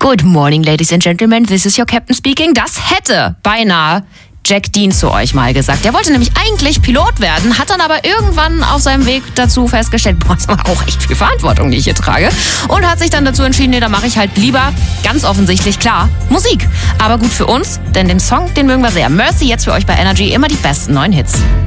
Good morning, ladies and gentlemen, this is your captain speaking. Das hätte beinahe Jack Dean zu euch mal gesagt. Der wollte nämlich eigentlich Pilot werden, hat dann aber irgendwann auf seinem Weg dazu festgestellt, das ist aber auch echt viel Verantwortung, die ich hier trage. Und hat sich dann dazu entschieden, nee, da mache ich halt lieber, ganz offensichtlich, klar, Musik. Aber gut für uns, denn den Song, den mögen wir sehr. Mercy jetzt für euch bei Energy, immer die besten neuen Hits.